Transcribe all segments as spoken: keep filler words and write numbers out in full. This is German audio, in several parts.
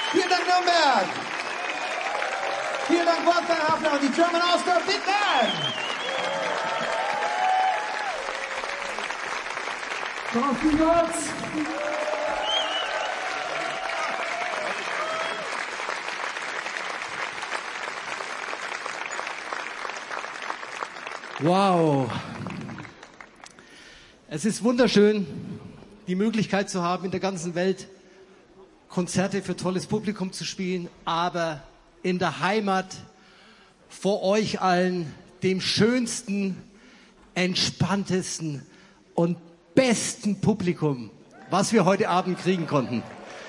Vielen Dank, Nürnberg. Vielen Dank, Wolfgang Hafner und die German Oscar Big Band. Coffee Nuts. Wow. Es ist wunderschön, die Möglichkeit zu haben, in der ganzen Welt Konzerte für tolles Publikum zu spielen, aber in der Heimat vor euch allen, dem schönsten, entspanntesten und besten Publikum, was wir heute Abend kriegen konnten.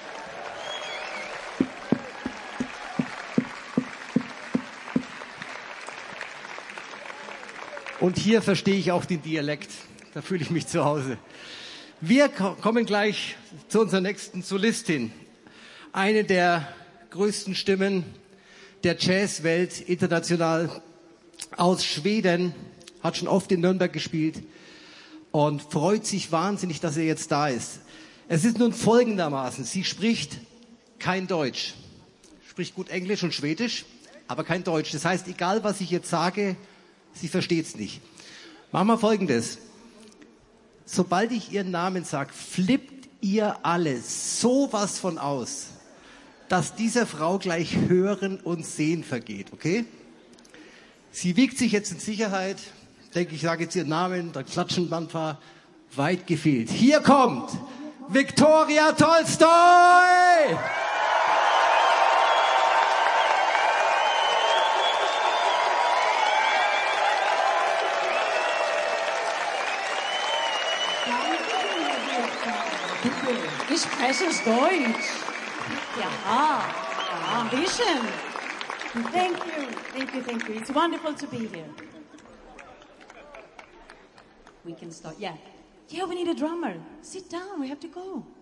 Und hier verstehe ich auch den Dialekt. Da fühle ich mich zu Hause. Wir kommen gleich zu unserer nächsten Solistin. Eine der größten Stimmen der Jazzwelt, international aus Schweden, hat schon oft in Nürnberg gespielt und freut sich wahnsinnig, dass er jetzt da ist. Es ist nun folgendermaßen, sie spricht kein Deutsch, spricht gut Englisch und Schwedisch, aber kein Deutsch. Das heißt, egal was ich jetzt sage, sie versteht es nicht. Machen wir Folgendes. Sobald ich ihren Namen sage, flippt ihr alle sowas von aus, dass dieser Frau gleich Hören und Sehen vergeht, okay? Sie wiegt sich jetzt in Sicherheit. Ich denke, ich sage jetzt ihren Namen, dann klatschen ein paar, weit gefehlt. Hier kommt Viktoria Tolstoi! Ich spreche Deutsch. Ja, ja, ein bisschen. Thank you, thank you, thank you. It's wonderful to be here. We can start, yeah. Yeah, we need a drummer. Sit down, we have to go.